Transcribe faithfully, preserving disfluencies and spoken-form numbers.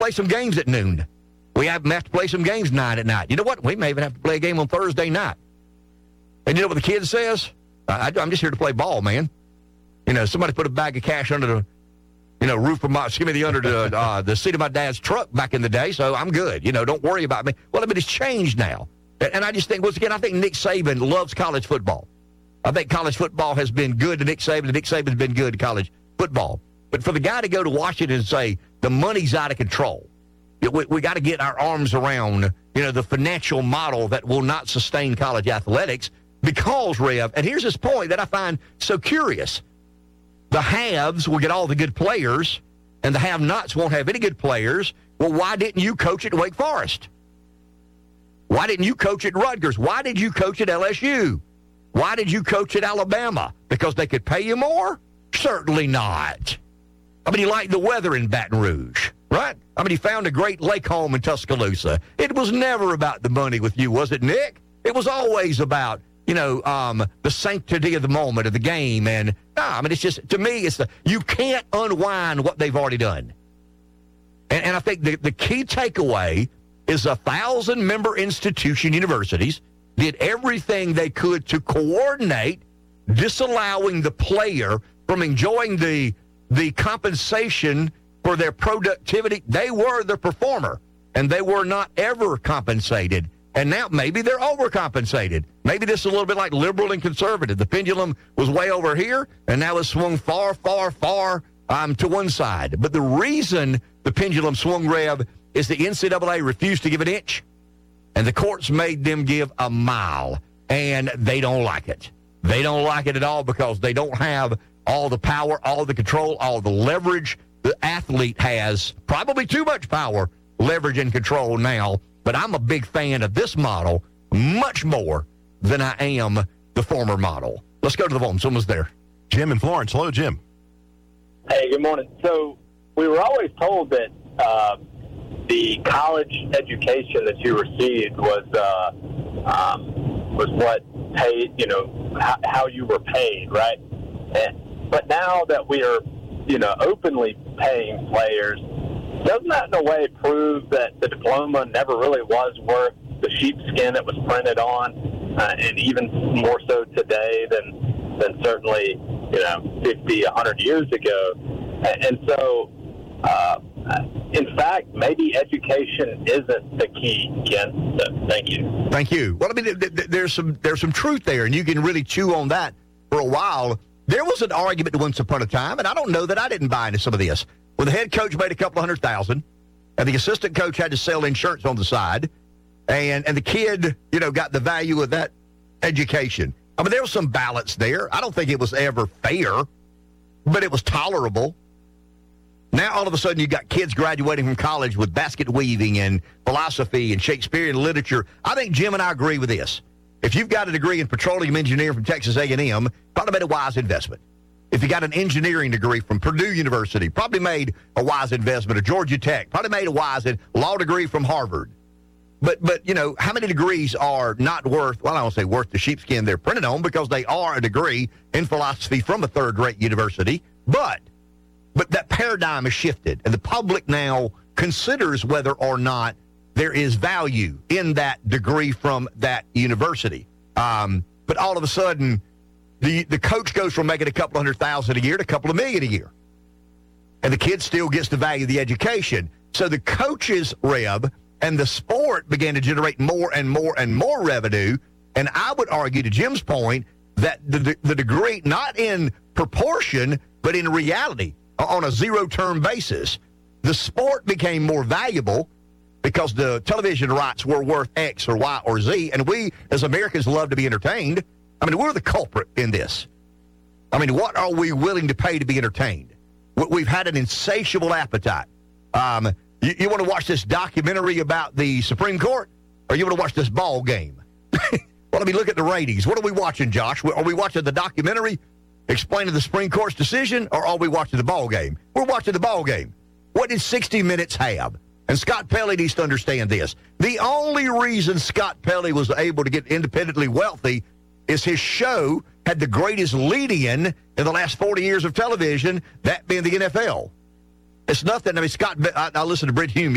play some games at noon. We have, have to play some games nine at night. You know what? We may even have to play a game on Thursday night. And you know what the kid says? I, I'm just here to play ball, man. You know, somebody put a bag of cash under the, you know, roof of my, excuse me, the under the uh, the seat of my dad's truck back in the day, so I'm good. You know, don't worry about me. Well, I mean, it's changed now. And, and I just think, once again, I think Nick Saban loves college football. I think college football has been good to Nick Saban, and Nick Saban's been good to college football. But for the guy to go to Washington and say, the money's out of control, we, we got to get our arms around, you know, the financial model that will not sustain college athletics because, Rev, and here's this point that I find so curious. The haves will get all the good players, and the have-nots won't have any good players. Well, why didn't you coach at Wake Forest? Why didn't you coach at Rutgers? Why did you coach at L S U? Why did you coach at Alabama? Because they could pay you more? Certainly not. I mean, you liked the weather in Baton Rouge, right? I mean, you found a great lake home in Tuscaloosa. It was never about the money with you, was it, Nick? It was always about, you know, um, the sanctity of the moment of the game. And, no, I mean, it's just, to me, it's the, you can't unwind what they've already done. And, and I think the, the key takeaway is a thousand-member institution, universities, did everything they could to coordinate disallowing the player from enjoying the the compensation for their productivity. They were the performer, and they were not ever compensated. And now maybe they're overcompensated. Maybe this is a little bit like liberal and conservative. The pendulum was way over here, and now it's swung far, far, far um, to one side. But the reason the pendulum swung, Rev, is the N C double A refused to give an inch, and the courts made them give a mile, and they don't like it. They don't like it at all because they don't have all the power, all the control, all the leverage the athlete has. Probably too much power, leverage, and control now. But I'm a big fan of this model much more than I am the former model. Let's go to the phone. Someone's there. Jim in Florence. Hello, Jim. Hey, good morning. So we were always told that uh, the college education that you received was uh, um, was what paid, you know, how, how you were paid, right? And, but now that we are, you know, openly paying players, doesn't that in a way prove that the diploma never really was worth the sheepskin it was printed on, uh, and even more so today than than certainly, you know, fifty, a hundred years ago? And, and so, uh, in fact, maybe education isn't the key, Ken. So thank you. Thank you. Well, I mean, th- th- there's some there's some truth there, and you can really chew on that for a while. There was an argument once upon a time, and I don't know that I didn't buy into some of this, where the head coach made a couple of hundred thousand, and the assistant coach had to sell insurance on the side, and and the kid, you know, got the value of that education. I mean, there was some balance there. I don't think it was ever fair, but it was tolerable. Now, all of a sudden, you've got kids graduating from college with basket weaving and philosophy and Shakespearean literature. I think Jim and I agree with this. If you've got a degree in petroleum engineering from Texas A and M, probably made a wise investment. If you got an engineering degree from Purdue University, probably made a wise investment. Or Georgia Tech, probably made a wise law degree from Harvard. But, but you know, how many degrees are not worth, well, I don't say worth the sheepskin they're printed on, because they are a degree in philosophy from a third-rate university. But, but that paradigm has shifted, and the public now considers whether or not there is value in that degree from that university. Um, but all of a sudden, the, the coach goes from making a couple hundred thousand a year to a couple of million a year. And the kid still gets the value of the education. So the coaches, Rev, and the sport began to generate more and more and more revenue. And I would argue, to Jim's point, that the, the, the degree, not in proportion, but in reality, on a zero-term basis, the sport became more valuable because the television rights were worth X or Y or Z, and we, as Americans, love to be entertained. I mean, we're the culprit in this. I mean, what are we willing to pay to be entertained? We've had an insatiable appetite. Um, you, you want to watch this documentary about the Supreme Court, or you want to watch this ball game? Well, I mean, look at the ratings. What are we watching, Josh? Are we watching the documentary explaining the Supreme Court's decision, or are we watching the ball game? We're watching the ball game. What did sixty minutes have? And Scott Pelley needs to understand this. The only reason Scott Pelley was able to get independently wealthy is his show had the greatest lead-in in the last forty years of television, that being the N F L. It's nothing. I mean, Scott, I, I listened to Brent Hume